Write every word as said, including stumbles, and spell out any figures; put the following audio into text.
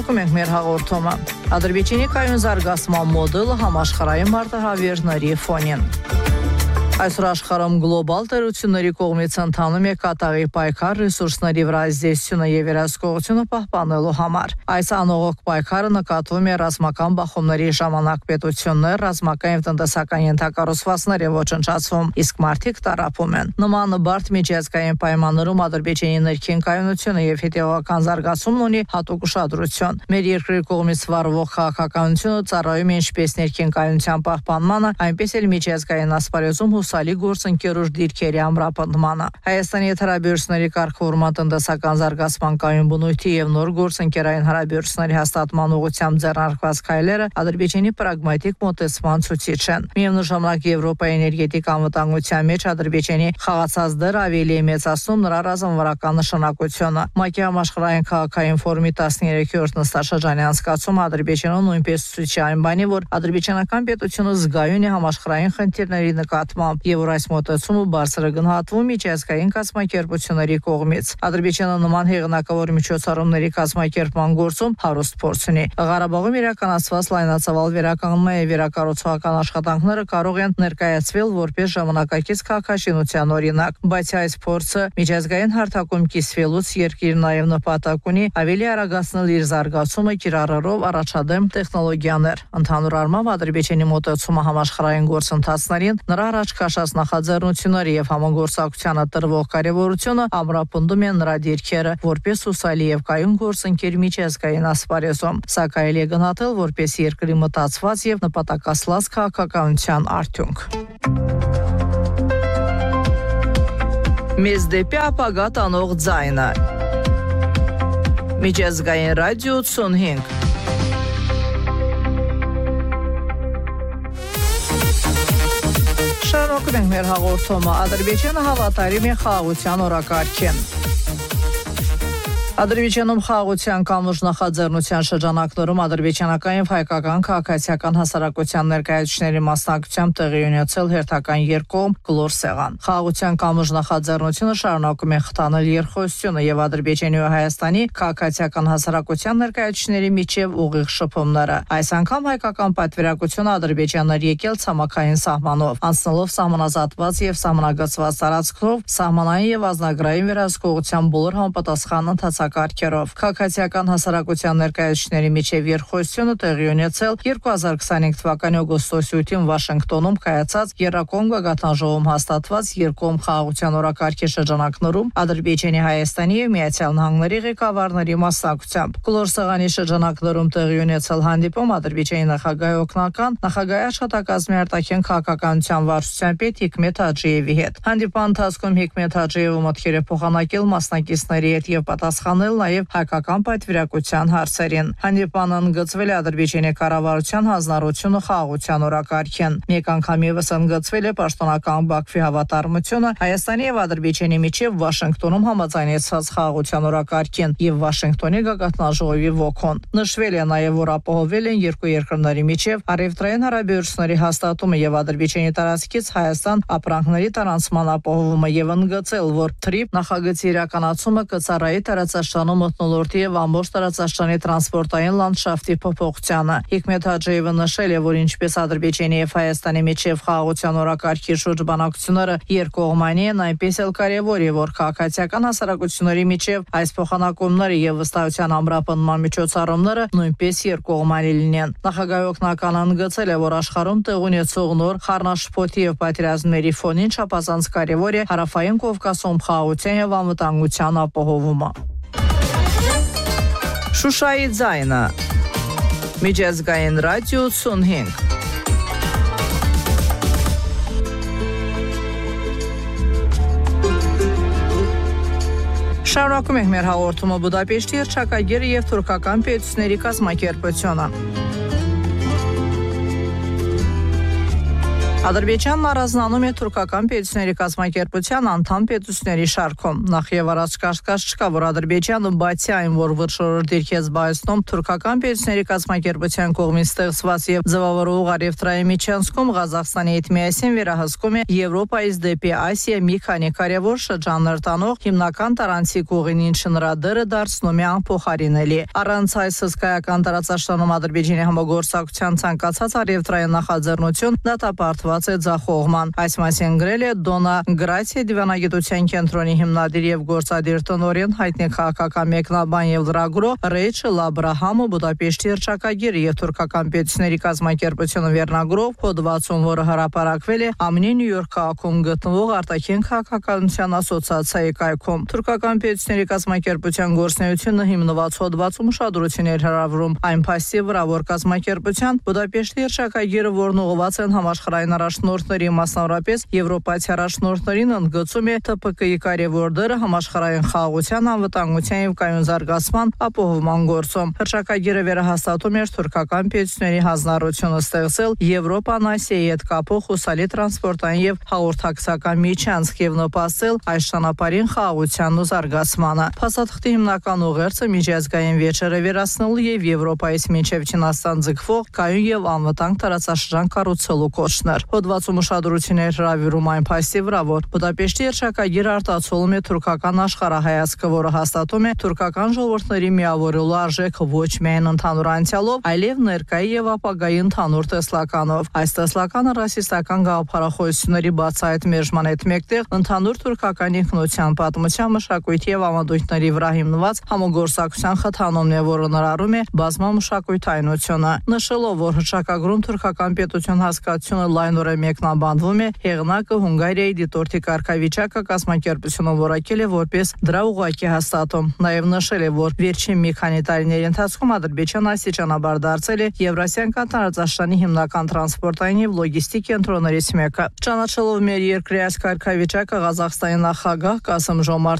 Մենք մեր հաղորդումը Ադրբեջանի կայուն զարգացման մոդելը համաշխարհային մարտահրավերների ֆոնին։ Այսօր աշխարհում գլոբալ տերությունների կողմից ընթանում է կատաղի պայքար ռեսուրսների վրա ազդեցությունը եւ վերահսկողությունը պահպանելու համար։ Այս անողոք պայքարը նկատվում է ռազմական բախումների ժամանակ պետություններ, ռազմական եւ տնտեսական ենթակառուցվածքներ են ոչնչացվում, իսկ մարդիկ տառապում են։ Նման բարդ միջազգային պայմաններում Ադրբեջանի ներքին կայունությունը եւ հետեւական զարգացումն ունի հատուկ ուշադրություն։ Մեր երկրի կողմից վարվող քաղաքականությունը ծառայում է ինչպես ներքին կայունության պահպանմանը, այնպես էլ միջազգային ասպարեզում հուսալի գործընկերոջ դիրքերի ամրապնդմանը։ Հայաստանի հետ հարաբերությունների կարգավորման տնտեսական զարգացման կայուն բնույթի եւ նոր գործընկերային հարաբերությունների հաստատման ուղղությամբ ձեռնարկված քայլերը Ադրբեջանի պրագմատիկ մոտեցման ցուցիչ են։ Միևնույն ժամանակ Եվրոպայի էներգետիկ անվտանգության մեջ Ադրբեջանի խաղացած դերը ավելի է մեծացնում նրա ռազմավարական նշանակությունը։ ՄԱԿ-ի համաշխարհային քաղաքային ֆորումի տասներեքերորդ նստաշրջանի անցկացումը Ադրբեջանում նույնպես ցույց է այն բանի, որ ադրբեջանական պետությունը զգայուն է համաշխարհային խնդիրների նկատմամբ եւ որ այս մոտեցումը բարձր է գնահատվում միջազգային կազմակերպությունների կողմից։ Ադրբեջանը նման հեղինակավոր միջոցառումների կազմակերպման գործում հարուստ փորձ ունի։ Ղարաբաղում իրականացված լայնածավալ վերականգնման եւ վերակառուցողական աշխատանքները կարող են ներկայացվել որպես ժամանակակից քաղաքաշինության օրինակ, բայց այս փորձը միջազգային հարթակում կիսվելուց երկիրը նաեւ նպատակ ունի ավելի արագացնել իր զարգացումը կիրառելով առաջադեմ տեխնոլոգիաներ։ Ընդհանուր առմամբ Ադրբեջանի մոտեցումը համաշխարհային գործընթացներին նրա առաջ քաշած նախաձեռնությունների եւ համագործակցությանը տրվող կարեւորությունը ամրապնդում են նրա դիրքերը որպես հուսալի եւ կայուն գործընկեր միջազգային ասպարեզում։ Սա կարելի է գնահատել որպես երկրի մտածված եւ նպատակասլաց քաղաքականության արդյունք։ Մեզ դեպի ապագա տանող ձայնը։ Միջազգային ռադիո ութսունհինգ։ Շարունակում ենք մեր հաղորդումը։ Ադրբեջանը հավատարիմ է խաղաղության օրակարգին։ Ադրբեջանում խաղաղության կամուրջ նախաձեռնության շրջանակներում ադրբեջանական եւ հայկական քաղաքացիական հասարակության ներկայացուցիչների մասնակցությամբ տեղի ունեցել հերթական երկկողմ գլոր սեղան։ Խաղաղության կամուրջ նախաձեռնությունը շարունակում է խթանել երկխոսությունը եւ Ադրբեջանի ու Հայաստանի քաղաքացիական հասարակության ներկայացուցիչների միջև ուղիղ շփումները։ Այս անգամ հայկական պատվիրակությունը Ադրբեջանն էր եկել ցամաքային սահմանով, անցնելով սահմանազատված եւ սահմանագծված տարածքով սահմանային եւ ազնագրային վերահսկողության բոլոր համապատասխան ընթացակարգերով։ Քաղաքացիական հասարակության ներկայացուցիչների միջև երկխոսությունը տեղի ունեցել երկու հազար քսանհինգ թվականի օգոստոսի ութին Վաշինգտոնում կայացած Եռակողմ գագաթնաժողովում հաստատված երկկողմ խաղաղության օրակարգի շրջանակներում Ադրբեջանի, Հայաստանի եւ Միացյալ Նահանգների ղեկավարների մասնակցությամբ։ Գլոր սեղանի շրջանակներում տեղի ունեցել հանդիպում Ադրբեջանի նախագահի օգնական նախագահի աշխատակազմի արտաքին քաղաքականության վարչության պետ Հիկմետ Հաջիևի հետ։ Հանդիպման ընթացքում Հիկմետ Հաջիևը մտքեր է փոխանակել մասնակիցների հետ եւ պատասխանել նաեւ հայկական պատվիրակության հարցերին։ Հանդիպանը ընդգծվել է Ադրբեջանի կառավարության հանձնառությունը խաղաղության օրակարգին։ Մեկ անգամ եւս ընդգծվել է պաշտոնական Բաքվի հավատարմությունը Հայաստանի եւ Ադրբեջանի միջև Վաշինգտոնում համաձայնեցված խաղաղության օրակարգին եւ Վաշինգտոնի գագաթնաժողովի ոգուն։ Նշվել է նաեւ, որ ապահովել են երկու երկրների միջև առևտրային հարաբերությունների հաստատումը եւ Ադրբեջանի տարածքից Հայաստան ապրանքների տարանցման ապահովումը եւ ընդգծել, որ թրիփ նախագծի իրականացումը կծառայի տարածաշրջանում մթնոլորտի եւ ամբողջ տարածաշրջանի տրանսպորտային լանդշաֆտի փոփոխությանը։ Հիկմետ Հաջիևը նշել է, որ ինչպես Ադրբեջանի եւ Հայաստանի միջև խաղաղության օրակարգի շուրջ բանակցությունները երկկողմանի են, այնպես էլ կարեւոր է, որ քաղաքացիական հասարակությունների միջև այս փոխանակումները եւ վստահության ամրապնդման միջոցառումները նույնպես երկկողմանի լինեն։ Նախագահի օգնականը ընդգծել է, որ աշխարհում տեղ ունեցող նոր խառնաշփոթի եւ պատերազմների ֆոնին չափազանց կարեւոր է հարավային Կովկասում խաղաղության եւ անվտանգության ապահովումը։ Շուշայի ձայնը։ Միջազգային ռադիո ութսունհինգ։ Շարունակում ենք մեր հաղորդումը Բուդապեշտի հռչակագիրը եւ թուրքական պետությունների կազմակերպությունը։ Ադրբեջանն առանձնանում է թուրքական պետությունների կազմակերպության անդամ պետությունների շարքում։ Նախ եւ առաջ կասկած չկա, որ Ադրբեջանը բացի այն, որ վճռորդ դիրք է զբաղեցնում թուրքական պետությունների կազմակերպության կողմից ստեղծված եւ ձևավորող Արևտրայի միջանցքում Ղազախստանի հետ միասին վերահսկում է Եվրոպայից դեպի Ասիա մի քանի կարևոր շրջաններ տանող հիմնական տարանցիկ ուղին, ինչը նրա դերը դարձնում է անփոխարինելի։ Առանց այս հսկայական տարածաշրջանում Ադրբեջանի համագործակցության ցանկացած Արևտրայի նախաձեռնություն դատապարտված է ձախողման։ Այս մասին գրել է Դոնա Գրացիա դիվանագիտության կենտրոնի հիմնադիր եւ գործադիր տնօրեն հայտնի քաղաքական մեկնաբան եւ լրագրող Ռեյչել Աբրահամը Բուդապեշտի հռչակագիրը եւ թուրքական պետությունների կազմակերպությունը վերնագրով հոդվածում, որը հրապարակվել է ԱՄՆ Նյու Յորք քաղաքում գտնվող արտաքին քաղաքականության ասոցիացիայի կայքում։ Թուրքական պետությունների կազմակերպության գործունեությունը հիմնված հոդվածում ուշադրություն էր հրավիրում այն փաստի վրա, որ կազմակերպության Բուդապեշտի հռչակագիրը, որն ուղղված է համաշխարհային առաջնորդների, մասնավորապես եվրոպացի առաջնորդներին, ընդգծում է Թ Փ Կ-ի կարևոր դերը համաշխարհային խաղաղության, անվտանգության եւ կայուն զարգացման ապահովման գործում։ Հռչակագիրը վերահաստատում էր թուրքական պետությունների հանձնառությունը ստեղծել Եվրոպան Ասիայի հետ կապող հուսալի տրանսպորտային եւ հաղորդակցական միջանցք եւ նպաստել այս ճանապարհին խաղաղությանն ու զարգացմանը։ Փաստաթղթի հիմնական ուղերձը միջազգային վեճերը վերացնելու եւ Եվրոպայից մինչեւ Չինաստան ձգվող կայուն եւ անվտանգ տարածաշրջան կառուցելու կոչներ։ Հոդվածում ուշադրություն էր հրավիրում այն փաստի վրա, որ Բուդապեշտի հռչակագիրը արտացոլում է թուրքական աշխարհայացքը, որը հաստատում է թուրքական ժողովուրդների միավորելու արժեքը ոչ միայն ընդհանուր անցյալով, այլև ներկայի եւ ապագայի ընդհանուր տեսլականով։ Այս տեսլականը ռասիստական գաղափարախոսությունների բացահայտ մերժման հետ մեկտեղ ընդհանուր թուրքական ինքնության, պատմության, մշակույթի եւ ավանդույթների վրա հիմնված համագործակցության խթանումն է, որը ներառում է բազմամշակութայնությունը։ Նշելով, որ հռչակագրում թուրքական պետություն հասկացությունը լայնորեն մեկնաբանվում է, հեղինակը Հունգարիայի դիտորդի կարգավիճակը կազմակերպությունը որակել է որպես դրա ուղղակի հաստատում։ Նաև նշել է, որ վերջին մի քանի տարիների ընթացքում Ադրբեջանը աստիճանաբար դարձել է Եվրասիական տարածաշրջանի հիմնական տրանսպորտային եւ լոգիստիկ կենտրոններից մեկը։ Ճանաչելով մեր երկրի այս կարգավիճակը, Ղազախստանի նախագահ Կասım Ժոմարտ